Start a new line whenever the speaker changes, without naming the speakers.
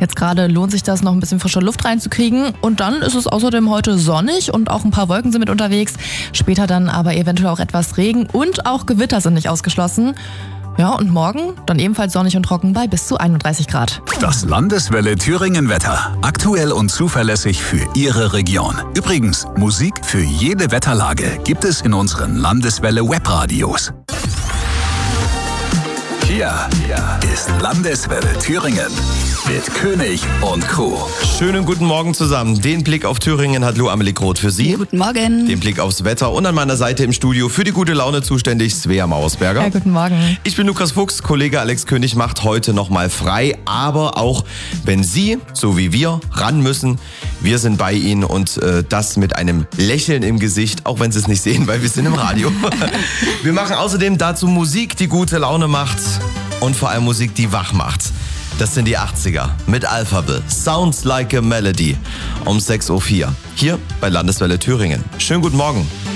Jetzt gerade lohnt sich das, noch ein bisschen frische Luft reinzukriegen. Und dann ist es außerdem heute sonnig und auch ein paar Wolken sind mit unterwegs. Später dann aber eventuell auch etwas Regen und auch Gewitter sind nicht ausgeschlossen. Ja, und morgen dann ebenfalls sonnig und trocken bei bis zu 31 Grad.
Das Landeswelle Thüringen Wetter. Aktuell und zuverlässig für Ihre Region. Übrigens, Musik für jede Wetterlage gibt es in unseren Landeswelle Webradios. Hier ist Landeswelle Thüringen mit König und Co.
Schönen guten Morgen zusammen. Den Blick auf Thüringen hat Lou Amelie Groth für Sie.
Guten Morgen.
Den Blick aufs Wetter und an meiner Seite im Studio für die gute Laune zuständig Svea Mausberger.
Ja, guten Morgen.
Ich bin Lukas Fuchs, Kollege Alex König macht heute nochmal frei, aber auch wenn Sie, so wie wir, ran müssen, wir sind bei Ihnen und das mit einem Lächeln im Gesicht, auch wenn Sie es nicht sehen, weil wir sind im Radio. Wir machen außerdem dazu Musik, die gute Laune macht und vor allem Musik, die wach macht. Das sind die 80er mit Alphaville. Sounds Like a Melody um 6.04 Uhr. Hier bei Landeswelle Thüringen. Schönen guten Morgen.